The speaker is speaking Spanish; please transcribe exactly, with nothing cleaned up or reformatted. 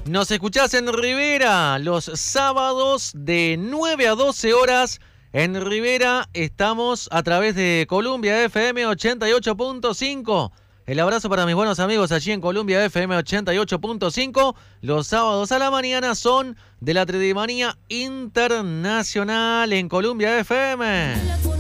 Nos escuchás en Rivera los sábados de nueve a doce horas. En Rivera estamos a través de Columbia F M ochenta y ocho punto cinco. El abrazo para mis buenos amigos allí en Columbia F M ochenta y ocho punto cinco. Los sábados a la mañana son de la Tridimanía Internacional en Columbia F M.